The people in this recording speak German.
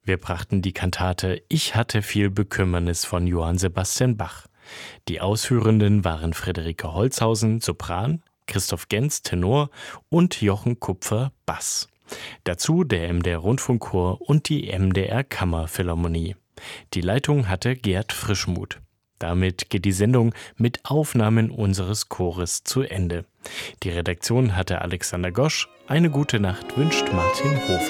Wir brachten die Kantate »Ich hatte viel Bekümmernis« von Johann Sebastian Bach. Die Ausführenden waren Friederike Holzhausen, Sopran, Christoph Genz, Tenor und Jochen Kupfer, Bass. Dazu der MDR Rundfunkchor und die MDR Kammerphilharmonie. Die Leitung hatte Gerd Frischmuth. Damit geht die Sendung mit Aufnahmen unseres Chores zu Ende. Die Redaktion hatte Alexander Gosch. Eine gute Nacht wünscht Martin Hofer.